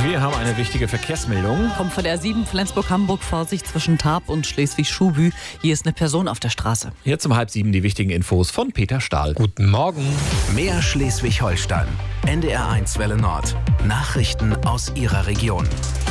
Wir haben eine wichtige Verkehrsmeldung. Kommt von der A7 Flensburg-Hamburg, Vorsicht zwischen Tarp und Schleswig-Schubü. Hier ist eine Person auf der Straße. Jetzt um 6:30 die wichtigen Infos von Peter Stahl. Guten Morgen. Mehr Schleswig-Holstein. NDR1 Welle Nord. Nachrichten aus Ihrer Region.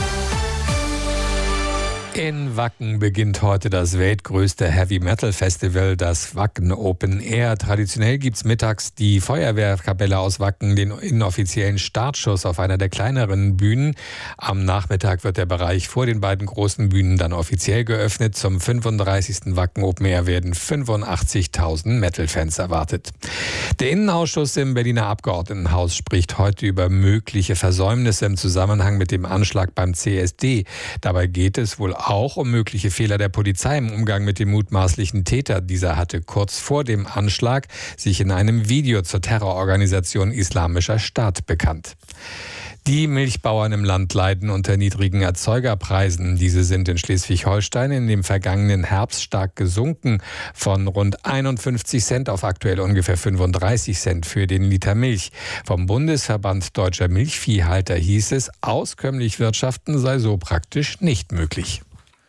In Wacken beginnt heute das weltgrößte Heavy-Metal-Festival, das Wacken Open Air. Traditionell gibt's mittags die Feuerwehrkapelle aus Wacken, den inoffiziellen Startschuss auf einer der kleineren Bühnen. Am Nachmittag wird der Bereich vor den beiden großen Bühnen dann offiziell geöffnet. Zum 35. Wacken Open Air werden 85.000 Metal-Fans erwartet. Der Innenausschuss im Berliner Abgeordnetenhaus spricht heute über mögliche Versäumnisse im Zusammenhang mit dem Anschlag beim CSD. Dabei geht es wohl auch um mögliche Fehler der Polizei im Umgang mit dem mutmaßlichen Täter. Dieser hatte kurz vor dem Anschlag sich in einem Video zur Terrororganisation Islamischer Staat bekannt. Die Milchbauern im Land leiden unter niedrigen Erzeugerpreisen. Diese sind in Schleswig-Holstein in dem vergangenen Herbst stark gesunken, von rund 51 Cent auf aktuell ungefähr 35 Cent für den Liter Milch. Vom Bundesverband Deutscher Milchviehhalter hieß es, auskömmlich wirtschaften sei so praktisch nicht möglich.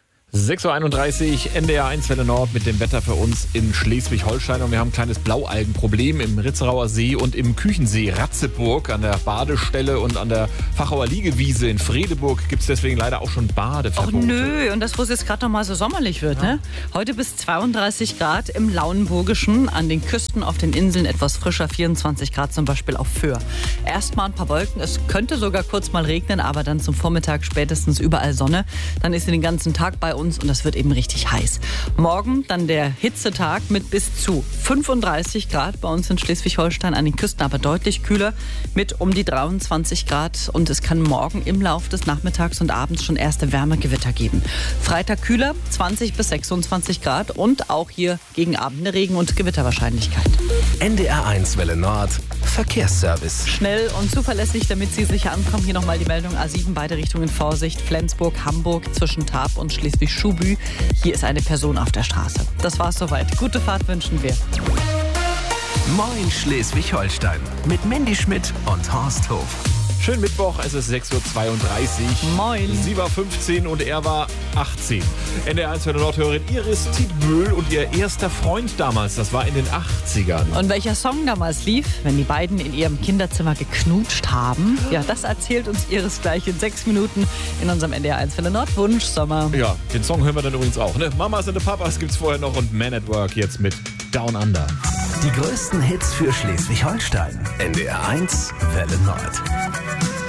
6:31 Uhr, NDR1 Welle Nord mit dem Wetter für uns in Schleswig-Holstein. Und wir haben ein kleines Blaualgenproblem im Ritzerauer See und im Küchensee Ratzeburg. An der Badestelle und an der Fachauer Liegewiese in Fredeburg gibt es deswegen leider auch schon Badeverbote. Och nö, und das, wo es jetzt gerade noch mal so sommerlich wird, ne? Heute bis 32 Grad im Lauenburgischen, an den Küsten, auf den Inseln etwas frischer, 24 Grad zum Beispiel auf Föhr. Erstmal ein paar Wolken, es könnte sogar kurz mal regnen, aber dann zum Vormittag spätestens überall Sonne. Dann ist sie den ganzen Tag bei uns und das wird eben richtig heiß. Morgen dann der Hitzetag mit bis zu 35 Grad bei uns in Schleswig-Holstein, an den Küsten aber deutlich kühler mit um die 23 Grad und es kann morgen im Laufe des Nachmittags und abends schon erste Wärmegewitter geben. Freitag kühler, 20 bis 26 Grad und auch hier gegen Abend eine Regen- und Gewitterwahrscheinlichkeit. NDR1 Welle Nord. Verkehrsservice. Schnell und zuverlässig, damit Sie sicher ankommen. Hier nochmal die Meldung A7, beide Richtungen Vorsicht. Flensburg, Hamburg zwischen Tarp und Schleswig-Schubü. Hier ist eine Person auf der Straße. Das war's soweit. Gute Fahrt wünschen wir. Moin Schleswig-Holstein. Mit Mandy Schmidt und Horst Hof. Schönen Mittwoch, es ist 6:32 Uhr. Moin. Sie war 15 und er war 18. NDR1 Welle Nord-Hörerin Iris Tietbühl und ihr erster Freund damals, das war in den 80ern. Und welcher Song damals lief, wenn die beiden in ihrem Kinderzimmer geknutscht haben? Ja, das erzählt uns Iris gleich in 6 Minuten in unserem NDR1 Welle Nord Wunschsommer. Ja, den Song hören wir dann übrigens auch. Ne? Mamas and the Papas gibt's vorher noch und Man at Work jetzt mit Down Under. Die größten Hits für Schleswig-Holstein. NDR1 Welle Nord.